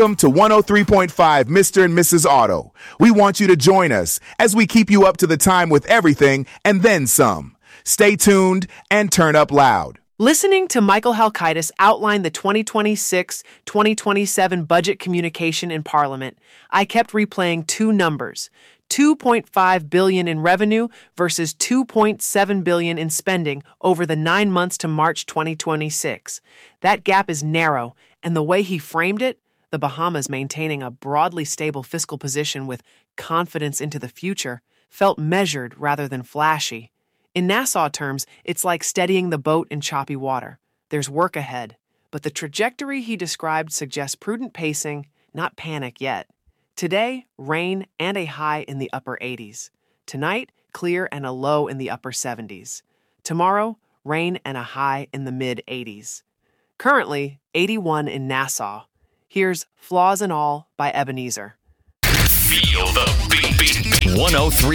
Welcome to 103.5 Mr. and Mrs. Auto. We want you to join us as we keep you up to the time with everything and then some. Stay tuned and turn up loud. Listening to Michael Halkitis outline the 2026-2027 budget communication in Parliament, I kept replaying two numbers, $2.5 billion in revenue versus $2.7 billion in spending over the 9 months to March 2026. That gap is narrow, and the way he framed it, the Bahamas maintaining a broadly stable fiscal position with confidence into the future, felt measured rather than flashy. In Nassau terms, it's like steadying the boat in choppy water. There's work ahead, but the trajectory he described suggests prudent pacing, not panic yet. Today, rain and a high in the upper 80s. Tonight, clear and a low in the upper 70s. Tomorrow, rain and a high in the mid-80s. Currently, 81 in Nassau. Here's Flaws and All by Ebenezer. Feel the beat. 103.